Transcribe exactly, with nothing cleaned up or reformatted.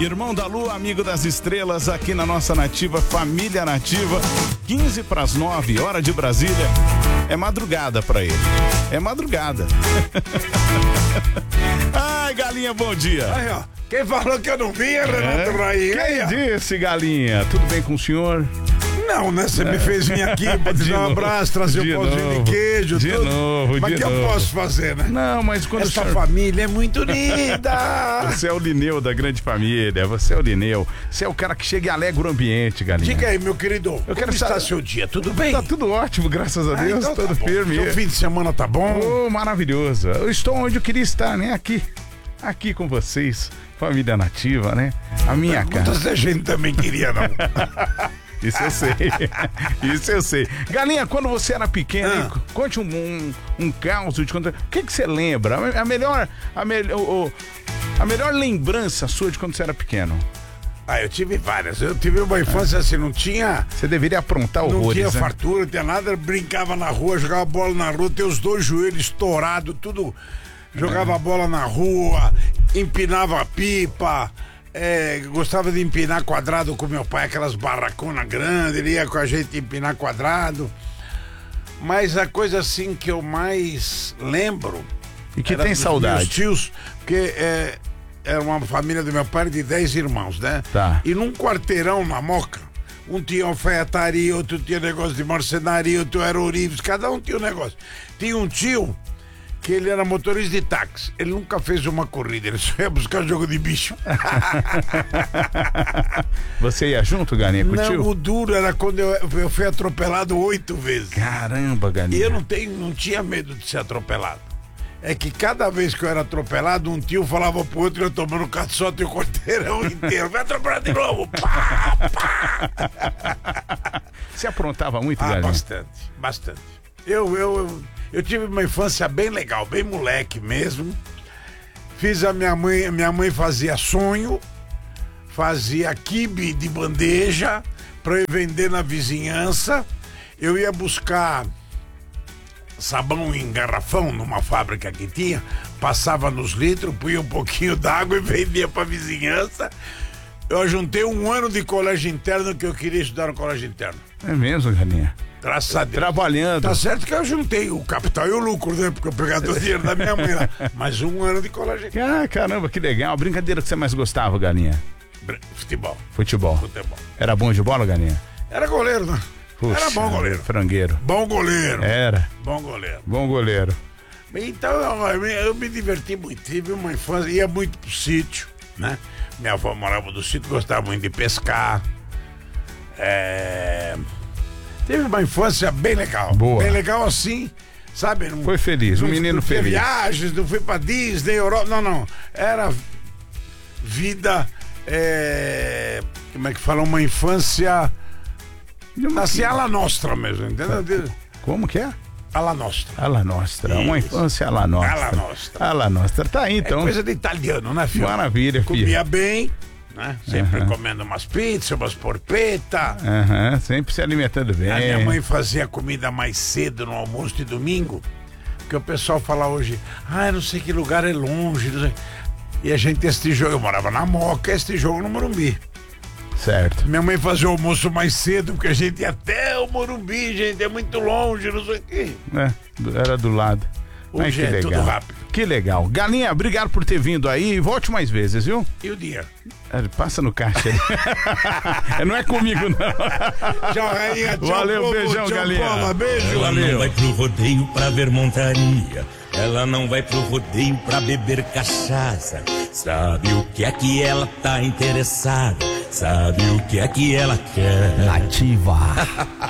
Irmão da Lua, amigo das estrelas, aqui na nossa Nativa, Família Nativa, quinze para as nove, hora de Brasília. É madrugada pra ele. É madrugada. Ai, Galinha, bom dia. Aí, ó. Quem falou que eu não vinha, Renato É? Raí? Quem disse, Galinha? Tudo bem com o senhor? Não, né? Você me fez vir aqui pra te De dar um novo, abraço, trazer de um pãozinho novo, de queijo, de tudo. novo, Mas de que eu novo. posso fazer, né? Não, mas quando Essa o senhor... família é muito unida. Você é o Lineu da grande família, você é o Lineu. Você é o cara que chega e alegra o ambiente, Galinha. Diga aí, meu querido, Eu como quero está saber- seu dia? Tudo bem? Tá tudo ótimo, graças a Ah, Deus, então tá tudo bom. firme. Seu fim de semana tá bom? Oh, maravilhoso. Eu estou onde eu queria estar, né? Aqui. Aqui com vocês, família Nativa, né? A minha casa. Muita gente também queria, não. Isso eu sei. Isso eu sei. Galinha, quando você era pequena, Ah. hein, conte um, um, um caos de quando. O que que você lembra? A melhor, a, melhor, o- a melhor lembrança sua de quando você era pequeno. Ah, eu tive várias. Eu tive uma infância assim, não tinha... Você deveria aprontar Não horrores, tinha né? fartura, não tinha nada, brincava na rua, jogava bola na rua, tinha os dois joelhos estourados, tudo. Jogava bola na rua, empinava pipa, é, gostava de empinar quadrado com meu pai, aquelas barraconas grandes, ele ia com a gente empinar quadrado. Mas a coisa assim que eu mais lembro. E que era tem dos saudade. Meus tios, porque é, era uma família do meu pai de dez irmãos, né? Tá. E num quarteirão na Moca, um tinha alfaiataria, outro tinha negócio de marcenaria, outro era ourives, cada um tinha um negócio. Tinha um tio que ele era motorista de táxi, ele nunca fez uma corrida, ele só ia buscar jogo de bicho. Você ia junto, Galinha, com o Não, tio? o duro era quando eu, eu fui atropelado oito vezes. Caramba, E Galinha. eu não, tenho, não tinha medo de ser atropelado. É que cada vez que eu era atropelado, um tio falava pro outro, eu tomando caçote e o quarteirão inteiro. Vai atropelar de novo! Pá, pá. Você aprontava muito, Ah, Galinha? bastante, bastante. Eu, eu, eu, eu tive uma infância bem legal, bem moleque mesmo. Fiz a minha mãe, minha mãe fazia sonho, fazia quibe de bandeja pra eu vender na vizinhança. Eu ia buscar sabão em garrafão numa fábrica que tinha, passava nos litros, punha um pouquinho d'água e vendia pra vizinhança. Eu juntei um ano de colégio interno que eu queria estudar no colégio interno. É mesmo, Galinha? Graças a Deus. Trabalhando. Tá certo que eu juntei o capital e o lucro, né? Porque eu pegava todo o dinheiro da minha mãe lá. Mas um ano de colégio interno. Ah, caramba, que legal. Brincadeira que você mais gostava, Galinha? Futebol. Futebol. Futebol. Era bom de bola, Galinha? Era goleiro, né? Puxa, Era bom goleiro. Frangueiro. Bom goleiro. Era. Bom goleiro. Bom goleiro. Então eu, eu me diverti muito, tive uma infância, ia muito pro sítio, né? Minha avó morava no sítio, gostava muito de pescar. É... Teve uma infância bem legal. Boa. Bem legal assim, sabe? Não, Foi feliz, um não- menino não tinha feliz. viagens, não fui pra Disney, Europa, não, não. Era vida, é... como é que fala? Uma infância assim, alla nostra mesmo, entendeu? Como que é? Alla nostra. Alla Nostra. Uma Isso. infância alla Nostra. Alla nostra. Alla Nostra. Tá aí, É então. coisa de italiano, né, filho? Maravilha, filho. Comia bem, né? Sempre Aham. comendo umas pizzas, umas porpetas. Aham, sempre se alimentando bem. A minha mãe fazia comida mais cedo no almoço de domingo, porque o pessoal fala hoje, ah, não sei que lugar é longe, não sei. E a gente, este jogo, eu morava na Moca, este jogo no Morumbi. Certo. Minha mãe fazia o almoço mais cedo, porque a gente ia até o Morumbi, gente, é muito longe, não sei o quê. É, era do lado. Mas Hoje que é legal. tudo rápido. Que legal. Galinha, obrigado por ter vindo aí. Volte mais vezes, viu? E o dia? É, passa no caixa ali. Não é comigo, não. Tchau, rainha, tchau, Valeu, povo, beijão, tchau, Galinha. Paula, beijo. Ela Valeu. não vai pro rodeio pra ver montaria. Ela não vai pro rodeio pra beber cachaça. Sabe o que é que ela tá interessada? Sabe o que é que ela quer? Nativa.